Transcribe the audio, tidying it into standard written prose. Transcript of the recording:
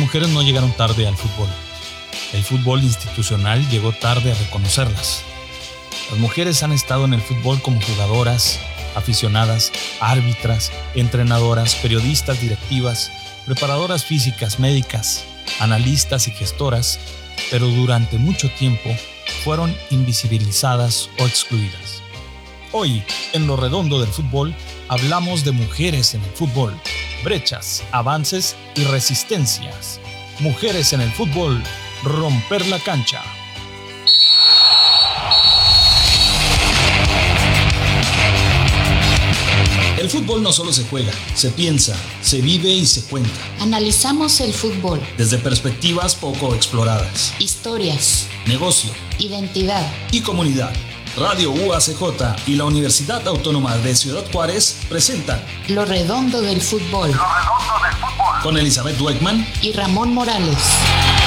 mujeres no llegaron tarde al fútbol. El fútbol institucional llegó tarde a reconocerlas. Las mujeres han estado en el fútbol como jugadoras, aficionadas, árbitras, entrenadoras, periodistas, directivas, preparadoras físicas, médicas, analistas y gestoras, pero durante mucho tiempo fueron invisibilizadas o excluidas. Hoy, en Lo Redondo del Fútbol, hablamos de mujeres en el fútbol, brechas, avances y resistencias. Mujeres en el fútbol, romper la cancha. El fútbol no solo se juega, se piensa, se vive y se cuenta. Analizamos el fútbol desde perspectivas poco exploradas. Historias, negocio, identidad y comunidad. Radio UACJ y la Universidad Autónoma de Ciudad Juárez presentan Lo Redondo del Fútbol. Lo Redondo del Fútbol. Con Elizabeth Dweckman y Ramón Morales.